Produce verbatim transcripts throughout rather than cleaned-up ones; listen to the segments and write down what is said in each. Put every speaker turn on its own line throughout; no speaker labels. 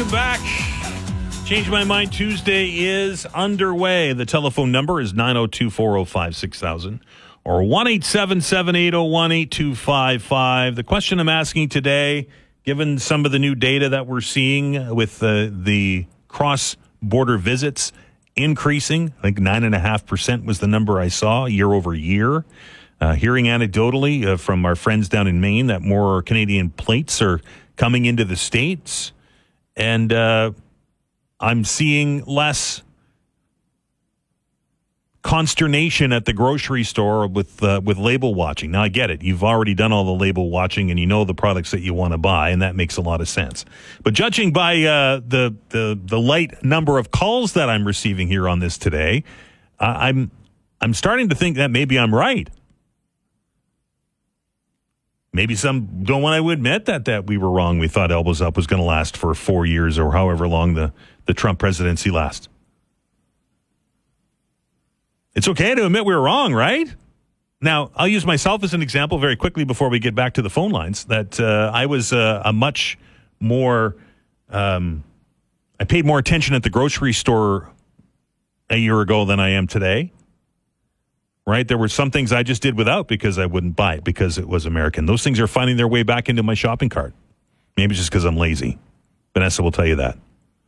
back. Change My Mind Tuesday is underway. The telephone number is nine oh two, four oh five, six thousand or one eight seven seven, eight oh one, eight two five five. The question I'm asking today, given some of the new data that we're seeing with the, the cross-border visits increasing, I think nine point five percent was the number I saw year over year. Uh, hearing anecdotally uh, from our friends down in Maine that more Canadian plates are coming into the States. And uh, I'm seeing less consternation at the grocery store with uh, with label watching. Now, I get it. You've already done all the label watching and you know the products that you want to buy, and that makes a lot of sense. But judging by uh, the, the the light number of calls that I'm receiving here on this today, uh, I'm I'm starting to think that maybe I'm right. Maybe some don't want to admit that that we were wrong. We thought Elbows Up was going to last for four years or however long the, the Trump presidency lasts. It's okay to admit we were wrong, right? Now, I'll use myself as an example very quickly before we get back to the phone lines, that uh, I was uh, a much more, um, I paid more attention at the grocery store a year ago than I am today. Right? There were some things I just did without because I wouldn't buy it because it was American. Those things are finding their way back into my shopping cart. Maybe it's just because I'm lazy. Vanessa will tell you that.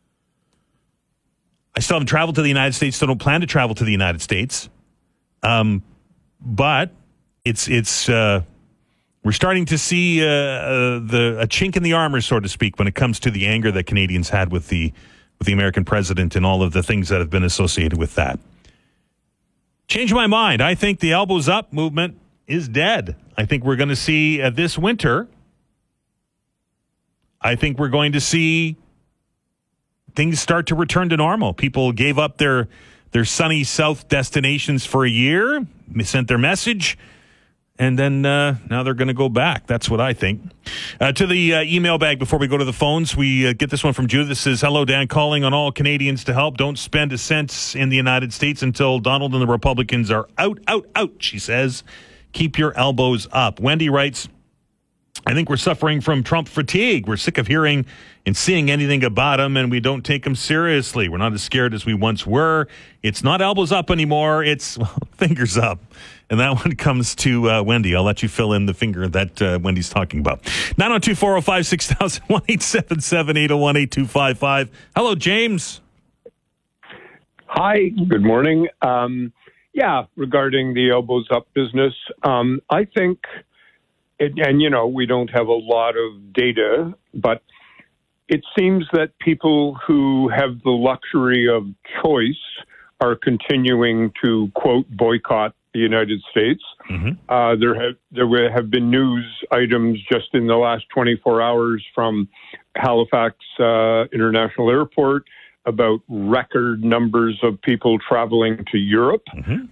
I still haven't traveled to the United States, still don't plan to travel to the United States. Um, but it's, it's, uh, we're starting to see uh, uh, the a chink in the armor, so to speak, when it comes to the anger that Canadians had with the, with the American president and all of the things that have been associated with that. Change my mind. I think the Elbows Up movement is dead. I think we're going to see uh, this winter, I think we're going to see things start to return to normal. People gave up their their sunny south destinations for a year, they sent their message, and then uh, now they're going to go back. That's what I think. Uh, to the uh, email bag before we go to the phones, we uh, get this one from Judith. This says, hello, Dan, calling on all Canadians to help. Don't spend a cent in the United States until Donald and the Republicans are out, out, out, she says. Keep your elbows up. Wendy writes, I think we're suffering from Trump fatigue. We're sick of hearing and seeing anything about him, and we don't take him seriously. We're not as scared as we once were. It's not elbows up anymore. It's well, fingers up. And that one comes to uh, Wendy. I'll let you fill in the finger that uh, Wendy's talking about. nine oh two, four oh five, six thousand, one eight seven seven, eight oh one, eight two five five. Hello, James.
Hi, good morning. Um, yeah, regarding the elbows up business, um, I think, it, and you know, we don't have a lot of data, but it seems that people who have the luxury of choice are continuing to, quote, boycott the United States. Mm-hmm. Uh, there have there have been news items just in the last twenty-four hours from Halifax uh, International Airport about record numbers of people traveling to Europe. Mm-hmm.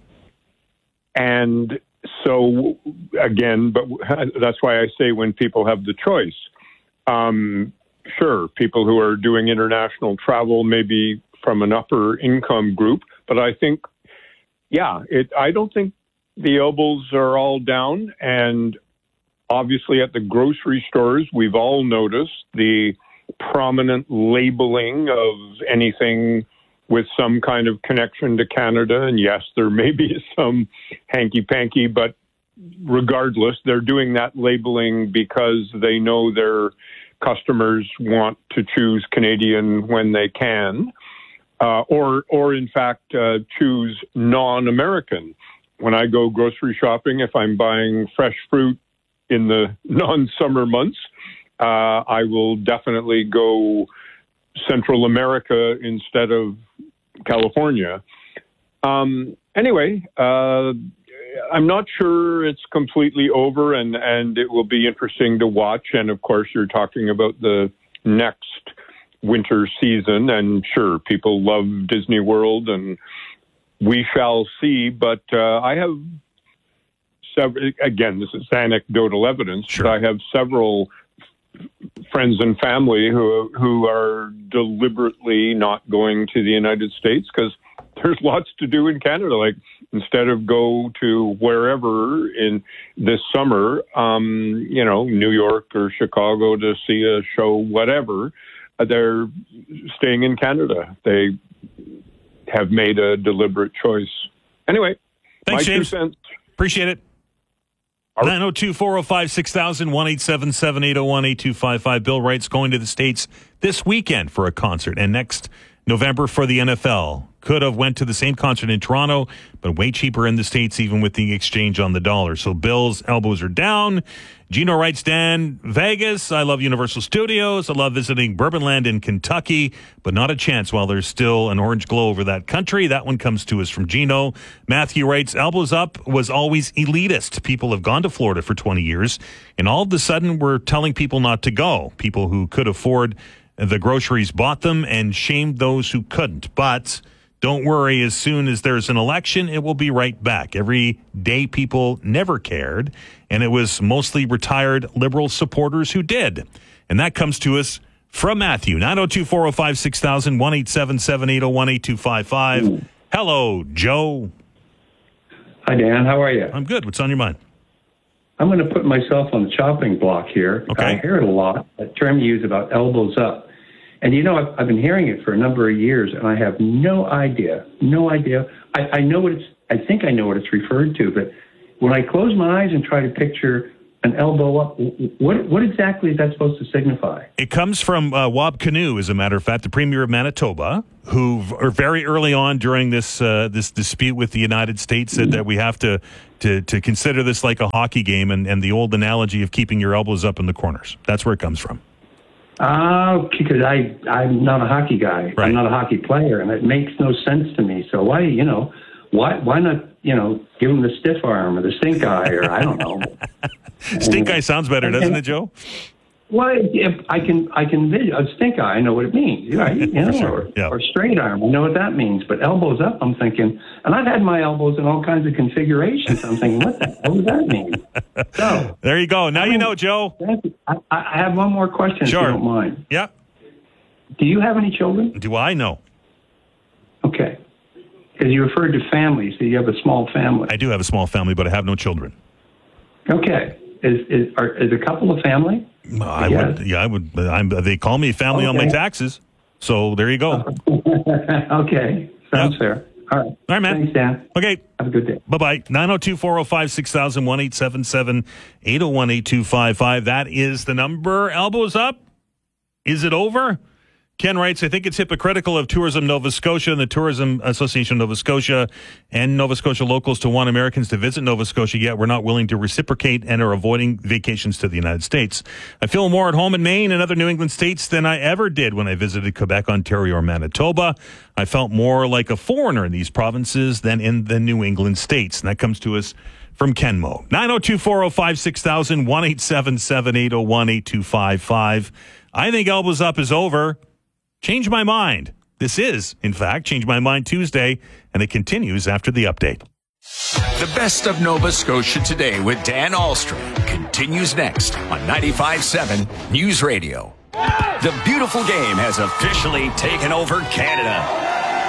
And so, again, but that's why I say when people have the choice. Um, sure, people who are doing international travel maybe from an upper income group, but I think Yeah, it, I don't think the elbows are all down. And obviously at the grocery stores, we've all noticed the prominent labeling of anything with some kind of connection to Canada. And yes, there may be some hanky-panky, but regardless, they're doing that labeling because they know their customers want to choose Canadian when they can. Uh, or, or in fact, uh, choose non-American. When I go grocery shopping, if I'm buying fresh fruit in the non-summer months, uh, I will definitely go Central America instead of California. Um, anyway, uh, I'm not sure it's completely over, and, and it will be interesting to watch. And of course, you're talking about the next winter season, and sure, people love Disney World, and we shall see. But uh, I have several, again, this is anecdotal evidence, sure. But I have several friends and family who who are deliberately not going to the United States because there's lots to do in Canada. Like, instead of go to wherever in this summer, um, you know, New York or Chicago to see a show, whatever, they're staying in Canada. They have made a deliberate choice. Anyway,
thanks,
my
James.
two cents.
Appreciate it. nine oh two, four oh five, six thousand, one eight seven seven, eight oh one, eight two five five. Bill Wright's going to the States this weekend for a concert, and next November for the N F L. Could have went to the same concert in Toronto, but way cheaper in the States, even with the exchange on the dollar. So Bill's elbows are down. Gino writes, Dan, Vegas. I love Universal Studios. I love visiting Bourbonland in Kentucky, but not a chance while there's still an orange glow over that country. That one comes to us from Gino. Matthew writes, elbows up was always elitist. People have gone to Florida for twenty years, and all of a sudden we're telling people not to go. People who could afford the groceries bought them and shamed those who couldn't. But don't worry, as soon as there's an election, it will be right back. Every day people never cared, and it was mostly retired Liberal supporters who did. And that comes to us from Matthew. nine oh two, four oh five, six thousand, one eight seven seven, eight oh one, eight two five five. Ooh. Hello, Joe.
Hi, Dan. How are you?
I'm good. What's on your mind?
I'm going to put myself on the chopping block here.
Okay.
I hear it a lot, a term you use about elbows up. And, you know, I've, I've been hearing it for a number of years, and I have no idea, no idea. I, I know what it's, I think I know what it's referred to, but when I close my eyes and try to picture an elbow up, what what exactly is that supposed to signify?
It comes from uh, Wab Kinew, as a matter of fact, the Premier of Manitoba, who or very early on during this uh, this dispute with the United States said that we have to, to, to consider this like a hockey game, and, and the old analogy of keeping your elbows up in the corners. That's where it comes from.
Ah, uh, because I, I'm not a hockey guy.
Right.
I'm not a hockey player, and it makes no sense to me. So why, you know, why why not, you know, give him the stiff arm or the stink eye, or I don't know.
Stink eye sounds better, doesn't it, Joe?
Well, if I can, I can vision a stink eye. I know what it means, right? You know,
sure.
or,
yeah.
or straight arm. I know what that means. But elbows up, I'm thinking, and I've had my elbows in all kinds of configurations. I'm thinking, what the hell does that mean? So
there you go. Now I mean, you know, Joe.
I, I have one more question,
sure.
if you don't mind.
Yeah.
Do you have any children?
Do I? No.
Okay. Because you referred to family, so you have a small family.
I do have a small family, but I have no children.
Okay. Is is are, is a couple a family?
I would, yeah, I would. I'm, they call me family okay. on my taxes, so there you go.
Okay, sounds
yep.
fair. All right,
all right, man.
Thanks, Dan.
Okay,
have a good day.
Bye bye. Nine zero two four zero five six thousand one eight seven seven eight zero one eight two five five. That is the number. Elbows up. Is it over? Ken writes, I think it's hypocritical of Tourism Nova Scotia and the Tourism Association of Nova Scotia and Nova Scotia locals to want Americans to visit Nova Scotia, yet we're not willing to reciprocate and are avoiding vacations to the United States. I feel more at home in Maine and other New England states than I ever did when I visited Quebec, Ontario, or Manitoba. I felt more like a foreigner in these provinces than in the New England states. And that comes to us from Kenmo. nine oh two four oh five six thousand, one eight seven seven eight oh one eight two five five. I think Elbows Up is over. Change my mind. This is, in fact, Change My Mind Tuesday, and it continues after the update.
The best of Nova Scotia today with Dan Ahlstrom continues next on ninety-five point seven News Radio. The beautiful game has officially taken over Canada.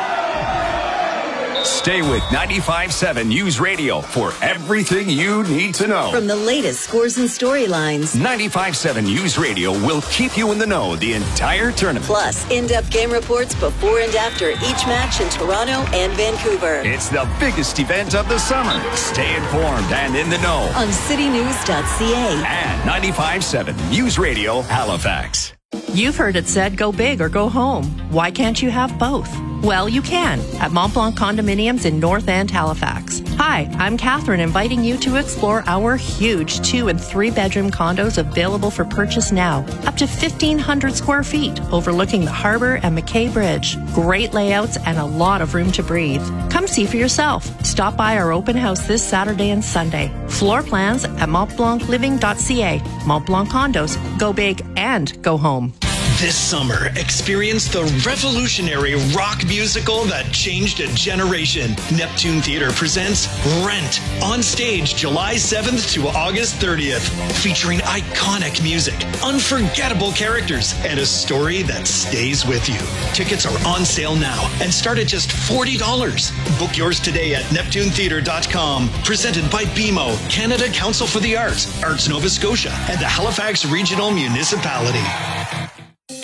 Stay with ninety-five point seven News Radio for everything you need to know.
From the latest scores and storylines,
ninety-five point seven News Radio will keep you in the know the entire tournament.
Plus, in-depth game reports before and after each match in Toronto and Vancouver.
It's the biggest event of the summer. Stay informed and in the know
on city news dot c a
and ninety-five point seven News Radio Halifax.
You've heard it said, go big or go home. Why can't you have both? Well, you can at Mont Blanc Condominiums in North End, Halifax. Hi, I'm Catherine, inviting you to explore our huge two and three bedroom condos available for purchase now. Up to fifteen hundred square feet, overlooking the harbor and McKay Bridge. Great layouts and a lot of room to breathe. Come see for yourself. Stop by our open house this Saturday and Sunday. Floor plans at mont blanc living dot c a. Mont Blanc Condos. Go big and go home.
This summer, experience the revolutionary rock musical that changed a generation. Neptune Theatre presents Rent on stage July seventh to August thirtieth, featuring iconic music, unforgettable characters, and a story that stays with you. Tickets are on sale now and start at just forty dollars. Book yours today at neptune theatre dot com. Presented by B M O, Canada Council for the Arts, Arts Nova Scotia, and the Halifax Regional Municipality.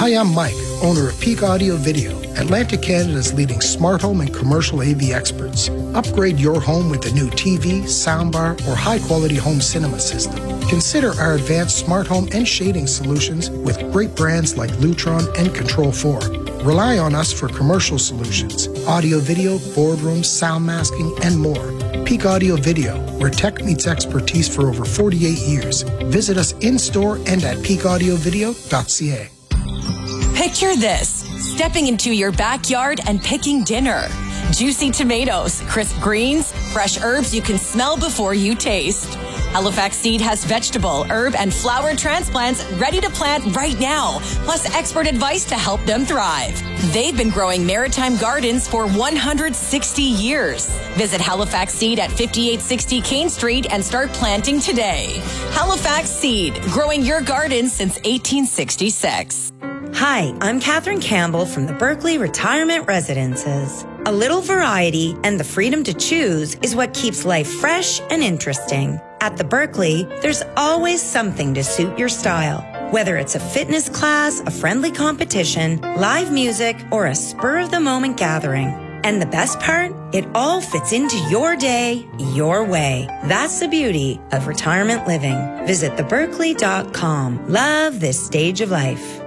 Hi, I'm Mike, owner of Peak Audio Video, Atlantic Canada's leading smart home and commercial A V experts. Upgrade your home with a new T V, soundbar, or high-quality home cinema system. Consider our advanced smart home and shading solutions with great brands like Lutron and Control four. Rely on us for commercial solutions, audio video, boardrooms, sound masking, and more. Peak Audio Video, where tech meets expertise for over forty-eight years. Visit us in-store and at peak audio video dot c a.
Picture this, stepping into your backyard and picking dinner. Juicy tomatoes, crisp greens, fresh herbs you can smell before you taste. Halifax Seed has vegetable, herb, and flower transplants ready to plant right now, plus expert advice to help them thrive. They've been growing maritime gardens for one hundred sixty years. Visit Halifax Seed at fifty-eight sixty Kane Street and start planting today. Halifax Seed, growing your garden since eighteen sixty-six.
Hi, I'm Catherine Campbell from the Berkeley Retirement Residences. A little variety and the freedom to choose is what keeps life fresh and interesting. At the Berkeley, there's always something to suit your style. Whether it's a fitness class, a friendly competition, live music, or a spur-of-the-moment gathering. And the best part? It all fits into your day, your way. That's the beauty of retirement living. Visit the berkeley dot com. Love this stage of life.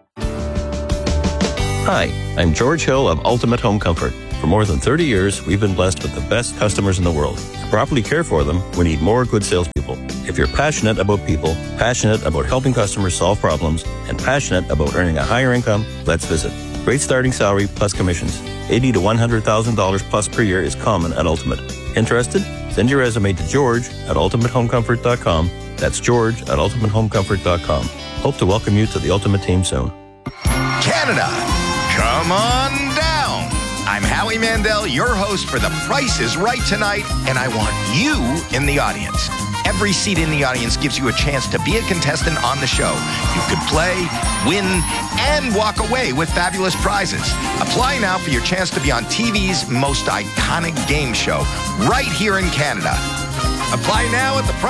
Hi, I'm George Hill of Ultimate Home Comfort. For more than thirty years, we've been blessed with the best customers in the world. To properly care for them, we need more good salespeople. If you're passionate about people, passionate about helping customers solve problems, and passionate about earning a higher income, let's visit. Great starting salary plus commissions. eighty thousand to one hundred thousand dollars plus per year is common at Ultimate. Interested? Send your resume to George at ultimate home comfort dot com. That's George at ultimate home comfort dot com. Hope to welcome you to the Ultimate team soon.
Canada, come on down. I'm Howie Mandel, your host for The Price is Right tonight, and I want you in the audience. Every seat in the audience gives you a chance to be a contestant on the show. You could play, win, and walk away with fabulous prizes. Apply now for your chance to be on T V's most iconic game show right here in Canada. Apply now at the price